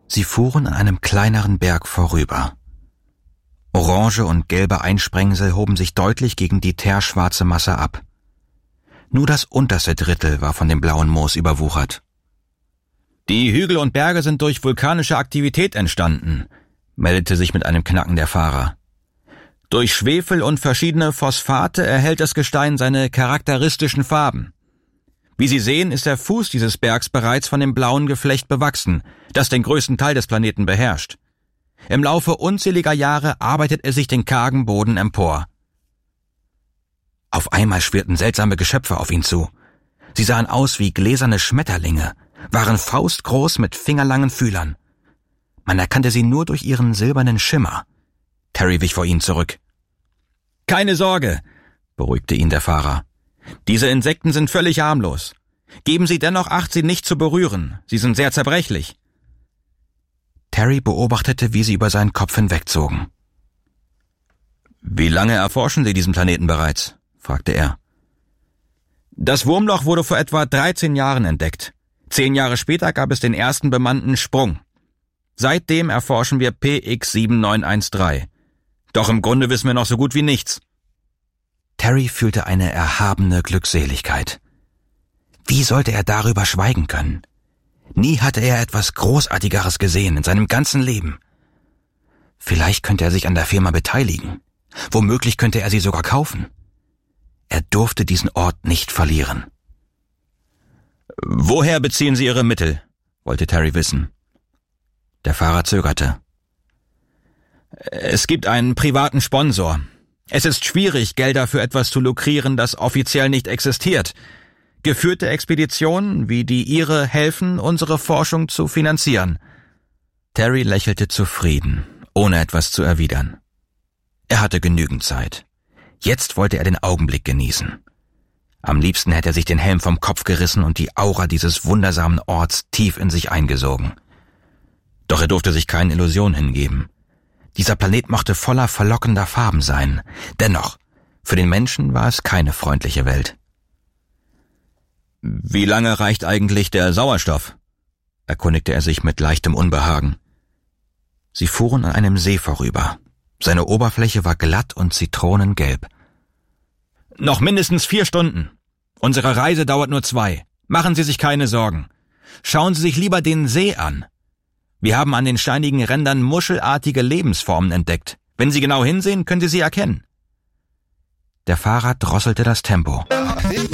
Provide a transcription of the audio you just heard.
Sie fuhren an einem kleineren Berg vorüber. Orange und gelbe Einsprengsel hoben sich deutlich gegen die teerschwarze Masse ab. Nur das unterste Drittel war von dem blauen Moos überwuchert. »Die Hügel und Berge sind durch vulkanische Aktivität entstanden«, meldete sich mit einem Knacken der Fahrer. »Durch Schwefel und verschiedene Phosphate erhält das Gestein seine charakteristischen Farben. Wie Sie sehen, ist der Fuß dieses Bergs bereits von dem blauen Geflecht bewachsen, das den größten Teil des Planeten beherrscht. Im Laufe unzähliger Jahre arbeitet er sich den kargen Boden empor.« Auf einmal schwirrten seltsame Geschöpfe auf ihn zu. Sie sahen aus wie gläserne Schmetterlinge, waren faustgroß mit fingerlangen Fühlern. Man erkannte sie nur durch ihren silbernen Schimmer. Terry wich vor ihnen zurück. »Keine Sorge«, beruhigte ihn der Fahrer. »Diese Insekten sind völlig harmlos. Geben Sie dennoch Acht, sie nicht zu berühren. Sie sind sehr zerbrechlich.« Terry beobachtete, wie sie über seinen Kopf hinwegzogen. »Wie lange erforschen Sie diesen Planeten bereits?« fragte er. »Das Wurmloch wurde vor etwa 13 Jahren entdeckt. 10 Jahre später gab es den ersten bemannten Sprung. Seitdem erforschen wir PX7913. Doch im Grunde wissen wir noch so gut wie nichts.« Terry fühlte eine erhabene Glückseligkeit. Wie sollte er darüber schweigen können? Nie hatte er etwas Großartigeres gesehen in seinem ganzen Leben. Vielleicht könnte er sich an der Firma beteiligen. Womöglich könnte er sie sogar kaufen. Er durfte diesen Ort nicht verlieren. »Woher beziehen Sie Ihre Mittel?« wollte Terry wissen. Der Fahrer zögerte. »Es gibt einen privaten Sponsor. Es ist schwierig, Gelder für etwas zu lukrieren, das offiziell nicht existiert. Geführte Expeditionen wie die Ihre helfen, unsere Forschung zu finanzieren.« Terry lächelte zufrieden, ohne etwas zu erwidern. Er hatte genügend Zeit. Jetzt wollte er den Augenblick genießen. Am liebsten hätte er sich den Helm vom Kopf gerissen und die Aura dieses wundersamen Orts tief in sich eingesogen. Doch er durfte sich keinen Illusionen hingeben. Dieser Planet mochte voller verlockender Farben sein. Dennoch, für den Menschen war es keine freundliche Welt. »Wie lange reicht eigentlich der Sauerstoff?« erkundigte er sich mit leichtem Unbehagen. Sie fuhren an einem See vorüber. Seine Oberfläche war glatt und zitronengelb. »Noch mindestens 4 Stunden. Unsere Reise dauert nur 2. Machen Sie sich keine Sorgen. Schauen Sie sich lieber den See an. Wir haben an den steinigen Rändern muschelartige Lebensformen entdeckt. Wenn Sie genau hinsehen, können Sie sie erkennen.« Der Fahrer drosselte das Tempo.